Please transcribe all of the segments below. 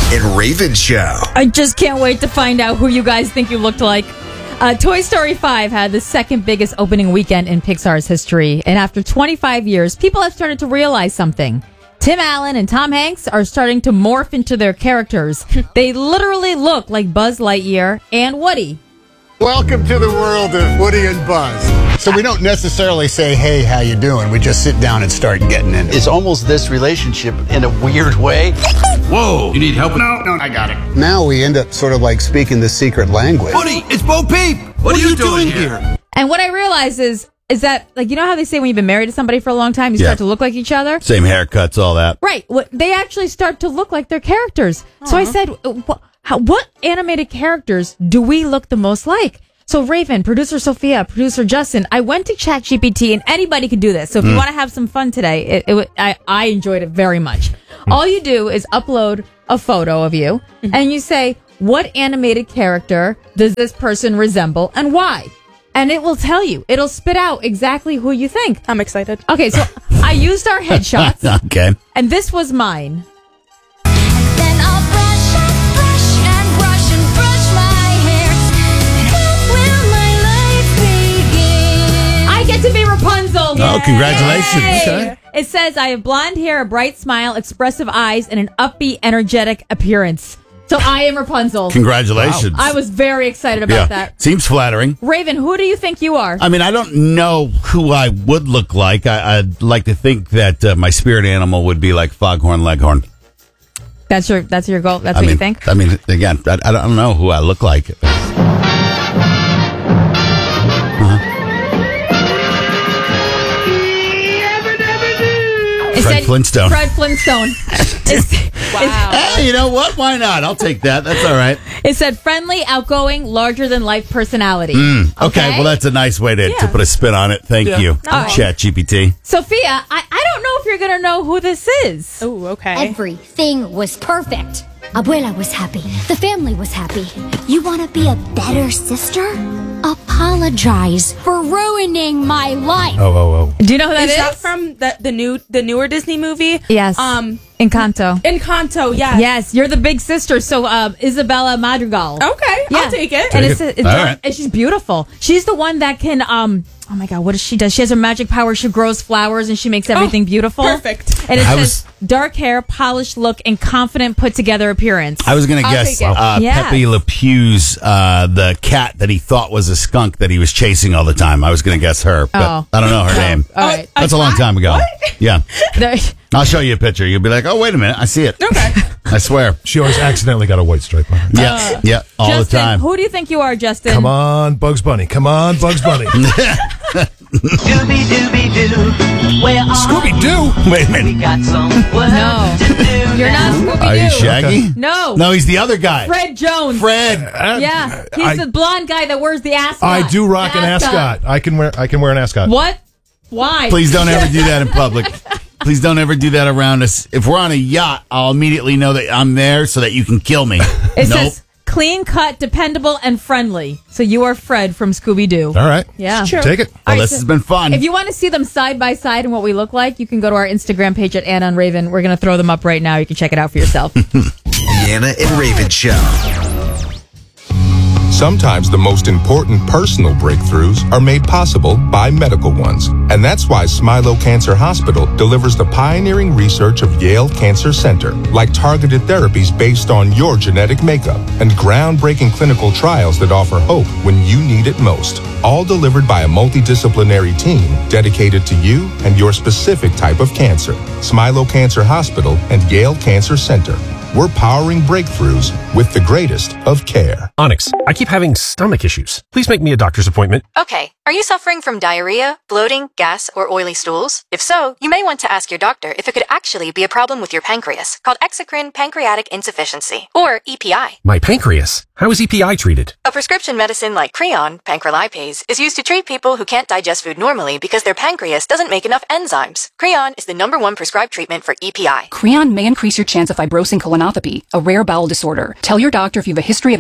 and Raven Show. I just can't wait to find out who you guys think you looked like. Toy Story 5 had the second biggest opening weekend in Pixar's history. And after 25 years, people have started to realize something. Tim Allen and Tom Hanks are starting to morph into their characters. They literally look like Buzz Lightyear and Woody. Welcome to the world of Woody and Buzz. So we don't necessarily say, hey, how you doing? We just sit down and start getting into it. It's almost this relationship in a weird way. Whoa, you need help? No, I got it. Now we end up sort of like speaking the secret language. Woody, it's Bo Peep. What are you doing here? And what I realize is that, like, you know how they say when you've been married to somebody for a long time, you start to look like each other? Same haircuts, all that. Right. They actually start to look like their characters. So I said, what animated characters do we look the most like? So Raven, producer Sophia, producer Justin, I went to ChatGPT, and anybody could do this. So if you want to have some fun today, I enjoyed it very much. All you do is upload a photo of you, and you say, what animated character does this person resemble and why? And it will tell you. It'll spit out exactly who you think. I'm excited. Okay, so I used our headshots. Okay. And this was mine. Then I'll brush and brush my hair. And when will my life begin? I get to be Rapunzel. Oh, congratulations. Yay. Okay. It says, I have blonde hair, a bright smile, expressive eyes, and an upbeat, energetic appearance. So I am Rapunzel. Congratulations. I was very excited about that. Seems flattering. Raven, who do you think you are? I mean, I don't know who I would look like. I'd like to think that my spirit animal would be like Foghorn Leghorn. That's your goal? That's what you think? I mean, again, I don't know who I look like. Fred Flintstone. Fred Flintstone. Wow. Hey, you know what? Why not? I'll take that. That's all right. It said friendly, outgoing, larger-than-life personality. Okay, well, that's a nice way to put a spin on it. Thank you, ChatGPT. Sophia, I don't know if you're going to know who this is. Oh, okay. Everything was perfect. Abuela was happy. The family was happy. You want to be a better sister? Apologize for ruining my life. Oh. Do you know who that is? Is that from the newer Disney movie? Yes. Encanto. Encanto, yes. Yes, you're the big sister. So Isabella Madrigal. Okay, Yeah. I'll take it. And All right. and she's beautiful. She's the one that can oh my god, what does she do? She has her magic power. She grows flowers and she makes everything beautiful. Perfect. And it says dark hair, polished look, and confident put together appearance. I was going to guess take it. Yes. Pepe Le Pew's the cat that he thought was a skunk that he was chasing all the time. I was going to guess her, but I don't know her name. All right. That's a long time ago. What? Yeah. There- I'll show you a picture. You'll be like, oh, wait a minute. I see it. Okay. I swear. She always accidentally got a white stripe on her. Yeah, all Justin, the time. who do you think you are, Justin? Come on, Bugs Bunny. Come on, Bugs Bunny. Scooby-Dooby-Doo, where are Scooby-Doo? Wait a we minute. got some work No. to do You're not now. Scooby-Doo. Are you Shaggy? No. No, he's the other guy. Fred Jones. Fred. Yeah, he's the blonde guy that wears the ascot. I do rock an ascot. I can wear an ascot. What? Why? Please don't ever do that in public. Please don't ever do that around us. If we're on a yacht, I'll immediately know that I'm there so that you can kill me. It says clean cut, dependable, and friendly. So you are Fred from Scooby-Doo. All right. Yeah. True. Take it. Well, this has been fun. If you want to see them side by side and what we look like, you can go to our Instagram page at Anna and Raven. We're going to throw them up right now. You can check it out for yourself. The Anna and Raven Show. Sometimes the most important personal breakthroughs are made possible by medical ones. And that's why Smilo Cancer Hospital delivers the pioneering research of Yale Cancer Center, like targeted therapies based on your genetic makeup and groundbreaking clinical trials that offer hope when you need it most. All delivered by a multidisciplinary team dedicated to you and your specific type of cancer. Smilo Cancer Hospital and Yale Cancer Center. We're powering breakthroughs with the greatest of care. Onyx, I keep having stomach issues. Please make me a doctor's appointment. Okay. Are you suffering from diarrhea, bloating, gas, or oily stools? If so, you may want to ask your doctor if it could actually be a problem with your pancreas, called exocrine pancreatic insufficiency, or EPI. My pancreas? How is EPI treated? A prescription medicine like Creon, pancrelipase, is used to treat people who can't digest food normally because their pancreas doesn't make enough enzymes. Creon is the #1 prescribed treatment for EPI. Creon may increase your chance of fibrosing colonopathy, a rare bowel disorder. Tell your doctor if you have a history of intestinal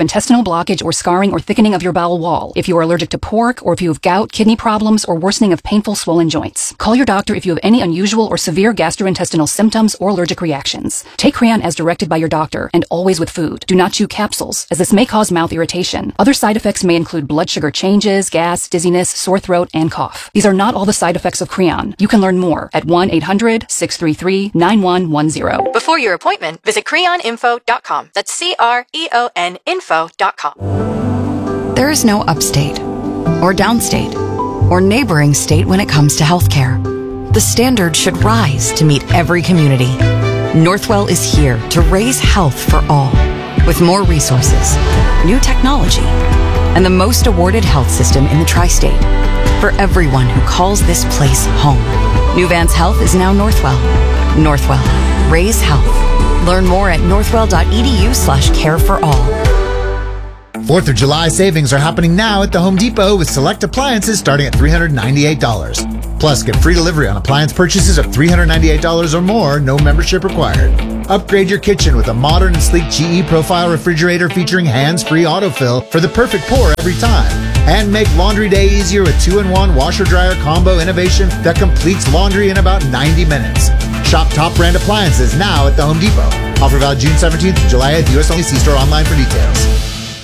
blockage or scarring or thickening of your bowel wall, if you are allergic to pork, or if you have gout, kidney problems, or worsening of painful swollen joints. Call your doctor if you have any unusual or severe gastrointestinal symptoms or allergic reactions. Take Creon as directed by your doctor, and always with food. Do not chew capsules, as this may cause mouth irritation. Other side effects may include blood sugar changes, gas, dizziness, sore throat, and cough. These are not all the side effects of Creon. You can learn more at 1-800-633-9110. Before your appointment, visit creoninfo.com. That's CREON info.com. There is no upstate, or downstate, or neighboring state when it comes to healthcare. The standard should rise to meet every community. Northwell is here to raise health for all, with more resources, new technology, and the most awarded health system in the tri-state for everyone who calls this place home. New Vance Health is now Northwell. Northwell. Raise health. Learn more at northwell.edu/care-for-all. 4th of July savings are happening now at the Home Depot with select appliances starting at $398. Plus, get free delivery on appliance purchases of $398 or more, no membership required. Upgrade your kitchen with a modern and sleek GE Profile refrigerator featuring hands-free autofill for the perfect pour every time. And make laundry day easier with 2-in-1 washer-dryer combo innovation that completes laundry in about 90 minutes. Shop top brand appliances now at the Home Depot. Offer valid June 17th to July 8th. U.S. only. See store online for details.